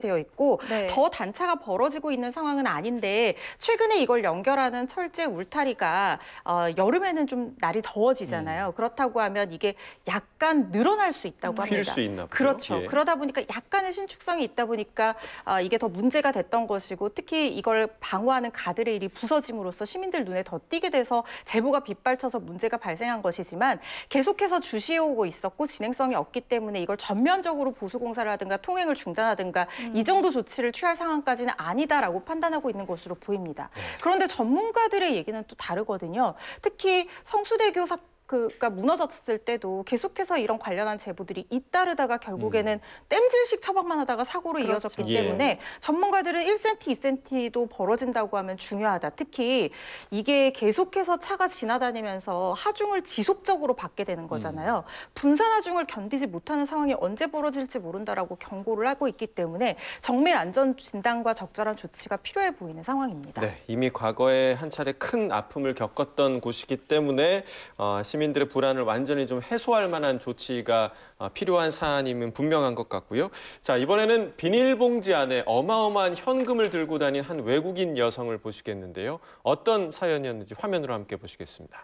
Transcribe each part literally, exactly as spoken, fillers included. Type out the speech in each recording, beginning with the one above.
되어 있고 네. 더 단차가 벌어지고 있는 상황은 아닌데 최근에 이걸 연결하는 철제 울타리가 어, 여름에는 좀 날이 더워지잖아요. 음. 그렇다고 하면 이게 약간 늘어날 수 있다고 음. 합니다. 휠 수 있나 보죠? 그렇죠. 예. 그러다 보니까 약간의 신축성이 있다 보니까 어, 이게 더 문제가 됐던 것이고 특히 이걸 방어하는 가드레일이 부서짐으로써 시민들 눈에 더 띄게 돼서 제보가 빗발쳐서 문제가 발생한 것이지만 계속해서 주시해오고 있었고 진행성이 없기 때문에 이걸 전면적으로 보수공사를 하든가 통행을 중단하든가 음. 이 정도 조치를 취할 상황까지는 아니다라고 판단하고 있는 것으로 보입니다. 그런데 전문가들의 얘기는 또 다르거든요. 특히 성수대교 사건 그가 무너졌을 때도 계속해서 이런 관련한 제보들이 잇따르다가 결국에는 음. 땜질식 처방만 하다가 사고로 그렇죠. 이어졌기 예. 때문에 전문가들은 일 센티미터, 이 센티미터도 벌어진다고 하면 중요하다. 특히 이게 계속해서 차가 지나다니면서 하중을 지속적으로 받게 되는 거잖아요. 분산 하중을 견디지 못하는 상황이 언제 벌어질지 모른다라고 경고를 하고 있기 때문에 정밀 안전 진단과 적절한 조치가 필요해 보이는 상황입니다. 네, 이미 과거에 한 차례 큰 아픔을 겪었던 곳이기 때문에 어, 시민들의 불안을 완전히 좀 해소할 만한 조치가 어, 필요한 사안임은 분명한 것 같고요. 자, 이번에는 비닐봉지 안에 어마어마한 현금을 들고 다닌 한 외국인 여성을 보시겠는데요. 어떤 사연이었는지 화면으로 함께 보시겠습니다.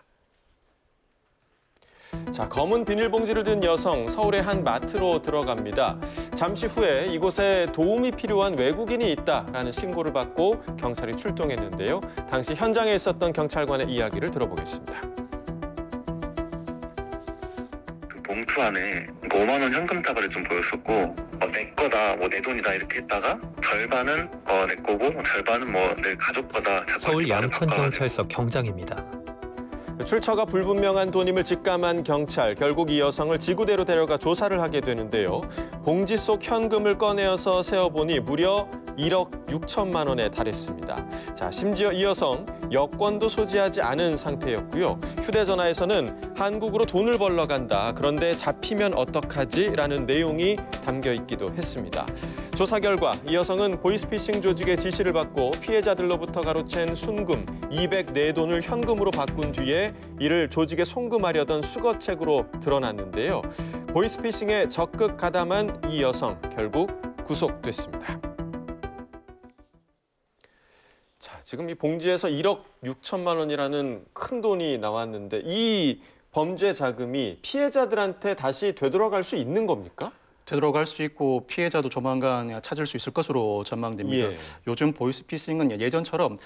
자, 검은 비닐봉지를 든 여성, 서울의 한 마트로 들어갑니다. 잠시 후에 이곳에 도움이 필요한 외국인이 있다라는 신고를 받고 경찰이 출동했는데요. 당시 현장에 있었던 경찰관의 이야기를 들어보겠습니다. 그 봉투 안에 뭐 오만 원 현금 다발이 좀 보였었고 어, 내 거다, 뭐 내 돈이다 이렇게 했다가 절반은 어, 내 거고 절반은 뭐 내 가족 거다. 자꾸 서울 이렇게 말을 양천경찰서 경장입니다. 출처가 불분명한 돈임을 직감한 경찰, 결국 이 여성을 지구대로 데려가 조사를 하게 되는데요. 봉지 속 현금을 꺼내어서 세어보니 무려 일억 육천만 원에 달했습니다. 자, 심지어 이 여성 여권도 소지하지 않은 상태였고요. 휴대전화에서는 한국으로 돈을 벌러 간다. 그런데 잡히면 어떡하지? 라는 내용이 담겨 있기도 했습니다. 조사 결과 이 여성은 보이스피싱 조직의 지시를 받고 피해자들로부터 가로챈 순금 이백사 돈을 현금으로 바꾼 뒤에 이를 조직에 송금하려던 수거책으로 드러났는데요. 보이스피싱에 적극 가담한 이 여성 결국 구속됐습니다. 자, 지금 이 봉지에서 일억 육천만 원이라는 큰 돈이 나왔는데 이 범죄 자금이 피해자들한테 다시 되돌아갈 수 있는 겁니까? 되돌아갈 수 있고 피해자도 조만간 찾을 수 있을 것으로 전망됩니다. 예. 요즘 보이스피싱은 예전처럼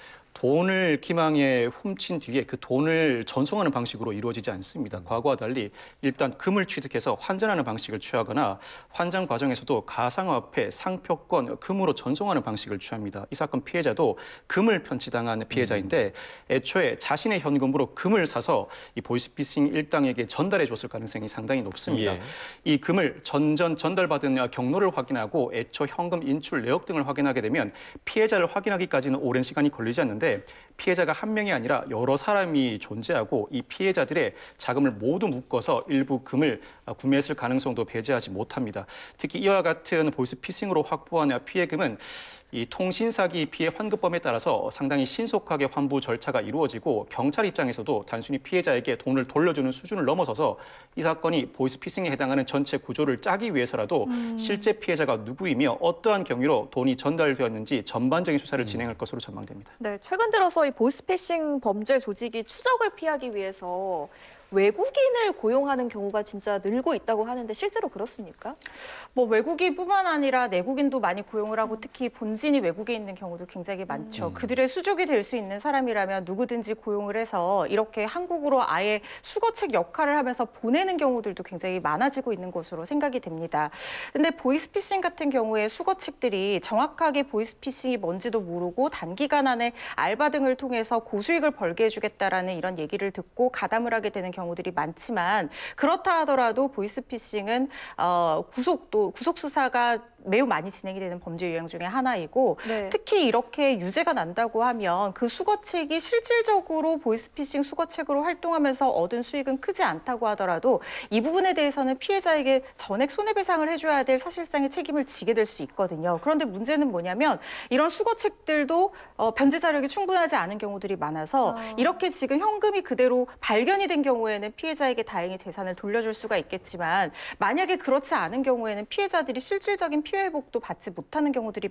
돈을 기망에 훔친 뒤에 그 돈을 전송하는 방식으로 이루어지지 않습니다. 과거와 달리 일단 금을 취득해서 환전하는 방식을 취하거나 환전 과정에서도 가상화폐, 상표권, 금으로 전송하는 방식을 취합니다. 이 사건 피해자도 금을 편취당한 피해자인데 애초에 자신의 현금으로 금을 사서 이 보이스피싱 일당에게 전달해 줬을 가능성이 상당히 높습니다. 예. 이 금을 전전 전달받은 경로를 확인하고 애초 현금 인출 내역 등을 확인하게 되면 피해자를 확인하기까지는 오랜 시간이 걸리지 않는데 피해자가 한 명이 아니라 여러 사람이 존재하고 이 피해자들의 자금을 모두 묶어서 일부 금을 구매했을 가능성도 배제하지 못합니다. 특히 이와 같은 보이스피싱으로 확보한 피해금은 이 통신사기 피해 환급범에 따라서 상당히 신속하게 환부 절차가 이루어지고 경찰 입장에서도 단순히 피해자에게 돈을 돌려주는 수준을 넘어서서 이 사건이 보이스피싱에 해당하는 전체 구조를 짜기 위해서라도 음. 실제 피해자가 누구이며 어떠한 경위로 돈이 전달되었는지 전반적인 수사를 진행할 것으로 전망됩니다. 네, 최근 들어서 이 보이스피싱 범죄 조직이 추적을 피하기 위해서 외국인을 고용하는 경우가 진짜 늘고 있다고 하는데 실제로 그렇습니까? 뭐 외국인뿐만 아니라 내국인도 많이 고용을 하고 특히 본진이 외국에 있는 경우도 굉장히 많죠. 음. 그들의 수족이 될 수 있는 사람이라면 누구든지 고용을 해서 이렇게 한국으로 아예 수거책 역할을 하면서 보내는 경우들도 굉장히 많아지고 있는 것으로 생각이 됩니다. 근데 보이스피싱 같은 경우에 수거책들이 정확하게 보이스피싱이 뭔지도 모르고 단기간 안에 알바 등을 통해서 고수익을 벌게 해주겠다라는 이런 얘기를 듣고 가담을 하게 되는 경우 경우들이 많지만 그렇다 하더라도 보이스피싱은 어, 구속도 구속 수사가 매우 많이 진행이 되는 범죄 유형 중에 하나이고 네. 특히 이렇게 유죄가 난다고 하면 그 수거책이 실질적으로 보이스피싱 수거책으로 활동하면서 얻은 수익은 크지 않다고 하더라도 이 부분에 대해서는 피해자에게 전액 손해배상을 해줘야 될 사실상의 책임을 지게 될 수 있거든요. 그런데 문제는 뭐냐면 이런 수거책들도 어, 변제 자력이 충분하지 않은 경우들이 많아서 아. 이렇게 지금 현금이 그대로 발견이 된 경우에는 피해자에게 다행히 재산을 돌려줄 수가 있겠지만 만약에 그렇지 않은 경우에는 피해자들이 실질적인 피해 회복도 받지 못하는 경우들이